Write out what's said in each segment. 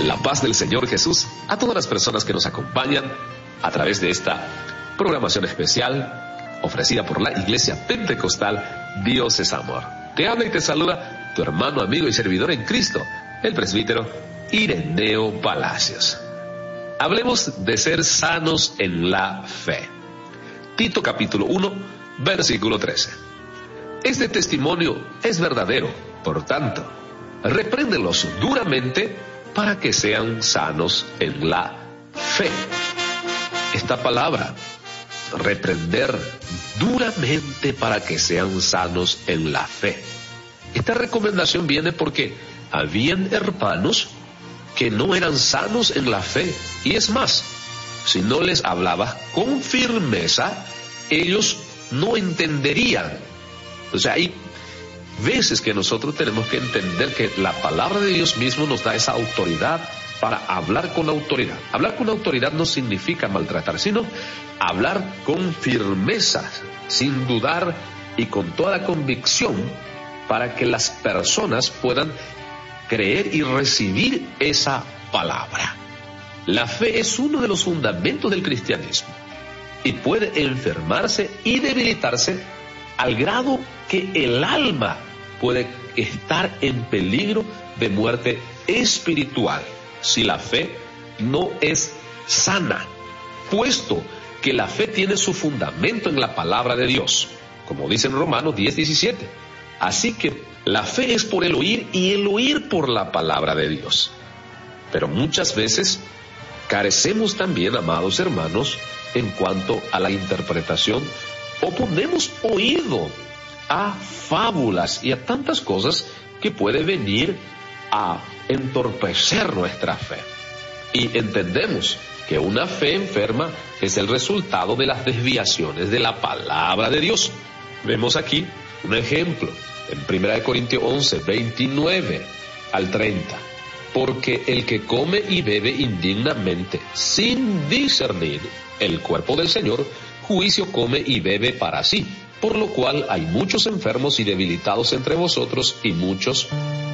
La paz del Señor Jesús a todas las personas que nos acompañan a través de esta programación especial ofrecida por la Iglesia Pentecostal Dios es Amor. Te habla y te saluda tu hermano, amigo y servidor en Cristo, el presbítero Ireneo Palacios. Hablemos de ser sanos en la fe. Tito capítulo 1, versículo 13. Este testimonio es verdadero, por tanto, repréndelos duramente para que sean sanos en la fe. Esta palabra, reprender duramente para que sean sanos en la fe. Esta recomendación viene porque habían hermanos que no eran sanos en la fe. Y es más, si no les hablabas con firmeza, ellos no entenderían. O sea, hay veces que nosotros tenemos que entender que la palabra de Dios mismo nos da esa autoridad para hablar con autoridad. Hablar con autoridad no significa maltratar, sino hablar con firmeza, sin dudar y con toda convicción, para que las personas puedan creer y recibir esa palabra. La fe es uno de los fundamentos del cristianismo y puede enfermarse y debilitarse al grado que el alma puede estar en peligro de muerte espiritual si la fe no es sana, puesto que la fe tiene su fundamento en la palabra de Dios, como dice en Romanos 10:17. Así que la fe es por el oír y el oír por la palabra de Dios. Pero muchas veces carecemos también, amados hermanos, en cuanto a la interpretación, o ponemos oído a fábulas y a tantas cosas que puede venir a entorpecer nuestra fe. Y entendemos que una fe enferma es el resultado de las desviaciones de la palabra de Dios. Vemos aquí un ejemplo en 1 Corintios 11, 29 al 30. Porque el que come y bebe indignamente, sin discernir el cuerpo del Señor, juicio come y bebe para sí, por lo cual hay muchos enfermos y debilitados entre vosotros, y muchos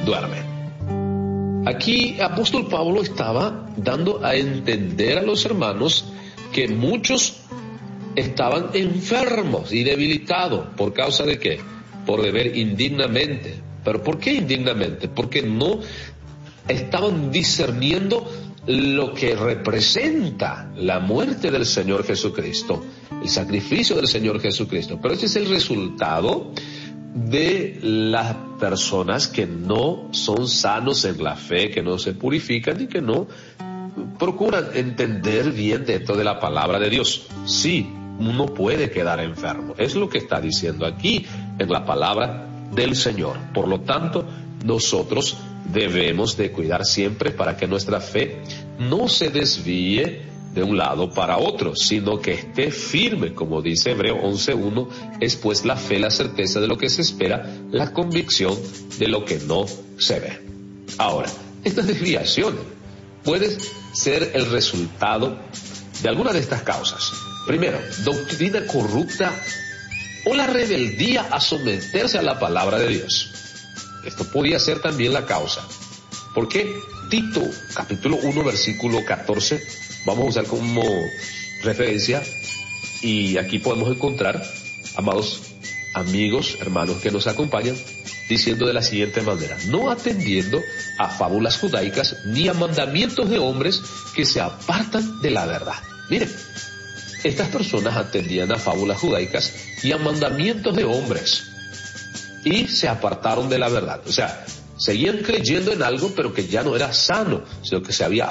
duermen. Aquí apóstol Pablo estaba dando a entender a los hermanos que muchos estaban enfermos y debilitados. ¿Por causa de qué? Por beber indignamente. ¿Pero por qué indignamente? Porque no estaban discerniendo lo que representa la muerte del Señor Jesucristo, el sacrificio del Señor Jesucristo. Pero ese es el resultado de las personas que no son sanos en la fe, que no se purifican y que no procuran entender bien dentro de la palabra de Dios. Sí, uno puede quedar enfermo. Es lo que está diciendo aquí en la palabra del Señor. Por lo tanto, nosotros debemos de cuidar siempre para que nuestra fe no se desvíe de un lado para otro, sino que esté firme, como dice Hebreos 11:1, es pues la fe la certeza de lo que se espera, la convicción de lo que no se ve. Ahora, estas desviaciones pueden ser el resultado de alguna de estas causas. Primero, doctrina corrupta o la rebeldía a someterse a la palabra de Dios. Esto podría ser también la causa. Porque Tito, capítulo 1, versículo 14, vamos a usar como referencia, y aquí podemos encontrar, amados amigos, hermanos que nos acompañan, diciendo de la siguiente manera: no atendiendo a fábulas judaicas ni a mandamientos de hombres que se apartan de la verdad. Miren, estas personas atendían a fábulas judaicas y a mandamientos de hombres y se apartaron de la verdad. O sea, seguían creyendo en algo, pero que ya no era sano, sino que se había